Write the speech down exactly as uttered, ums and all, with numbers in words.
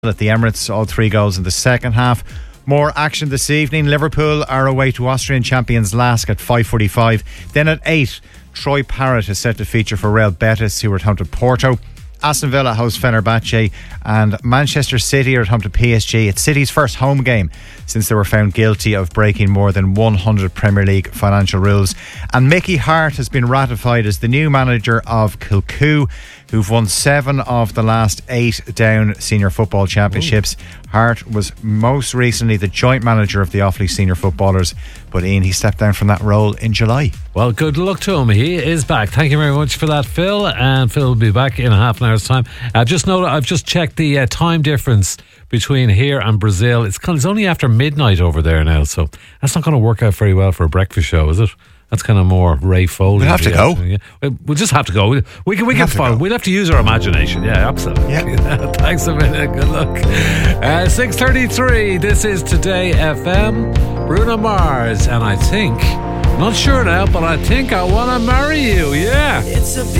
at the Emirates, all three goals in the second half. More action this evening. Liverpool are away to Austrian champions Lask at five forty-five. Then at eight, Troy Parrott is set to feature for Real Betis, who are at home to Porto. Aston Villa host Fenerbahce, and Manchester City are at home to P S G. It's City's first home game since they were found guilty of breaking more than one hundred Premier League financial rules. And Mickey Harte has been ratified as the new manager of Kilcoo, who've won seven of the last eight Down Senior Football Championships. Ooh. Harte was most recently the joint manager of the Offaly Senior Footballers, but Ian, he stepped down from that role in July. Well, good luck to him. He is back. Thank you very much for that, Phil. And Phil will be back in a half an hour's time. I've just noted, I've just checked the uh, time difference between here and Brazil. It's kind of, it's only after midnight over there now, so that's not going to work out very well for a breakfast show, is it? That's kind of more Ray Foley. We'll have to go. Yeah. We'll just have to go. We, we can, we can find. We'll have to use our imagination. Yeah, absolutely. Yeah. Thanks a minute. Good luck. Uh, six thirty-three. This is Today F M. Bruno Mars, and I think, not sure now, but I think I want to marry you. Yeah. It's a